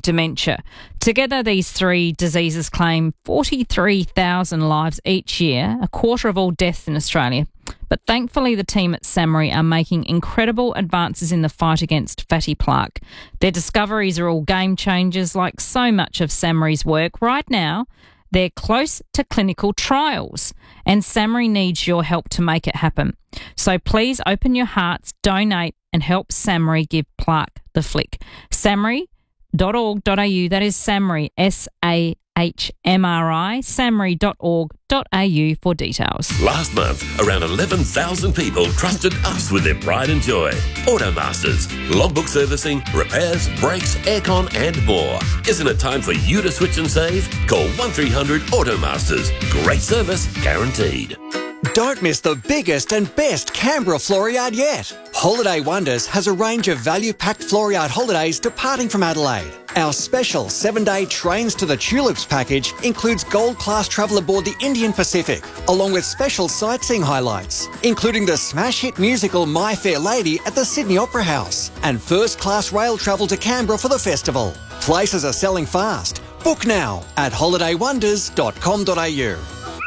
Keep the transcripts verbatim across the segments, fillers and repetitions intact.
dementia. Together, these three diseases claim forty-three thousand lives each year, a quarter of all deaths in Australia. But thankfully, the team at SAHMRI are making incredible advances in the fight against fatty plaque. Their discoveries are all game changers, like so much of SAHMRI's work. Right now, they're close to clinical trials, and SAHMRI needs your help to make it happen. So please open your hearts, donate, and help SAHMRI give plaque the flick. SAHMRI dot org dot a u, that is SAHMRI, S A H M R I, SAHMRI dot org dot a u for details. Last month, around eleven thousand people trusted us with their pride and joy. Automasters, logbook servicing, repairs, brakes, aircon and more. Isn't it time for you to switch and save? Call one three hundred Automasters. Great service guaranteed. Don't miss the biggest and best Canberra Flooryard yet. Holiday Wonders has a range of value-packed Flooryard holidays departing from Adelaide. Our special seven-day Trains to the Tulips package includes gold-class travel aboard the Indian Pacific, along with special sightseeing highlights, including the smash hit musical My Fair Lady at the Sydney Opera House, and first-class rail travel to Canberra for the festival. Places are selling fast. Book now at holiday wonders dot com dot a u.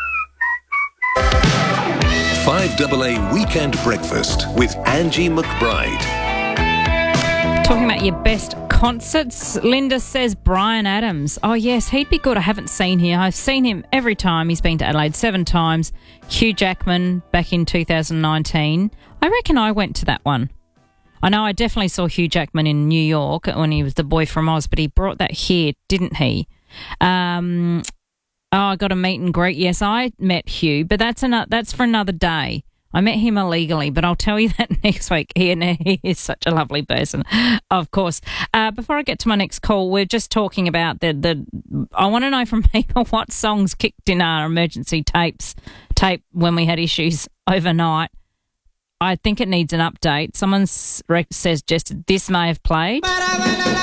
five A A Weekend Breakfast with Angie McBride. Talking about your best concerts, Linda says Bryan Adams. Oh, yes, he'd be good. I haven't seen him. I've seen him every time. He's been to Adelaide seven times. Hugh Jackman back in two thousand nineteen. I reckon I went to that one. I know I definitely saw Hugh Jackman in New York when he was the boy from Oz, but he brought that here, didn't he? Um... Oh, I got a meet and greet. Yes, I met Hugh, but that's another, that's for another day. I met him illegally, but I'll tell you that next week. He, he is such a lovely person, of course. Uh, before I get to my next call, we're just talking about the, the I want to know from people what songs kicked in our emergency tapes tape when we had issues overnight. I think it needs an update. Someone says just this may have played.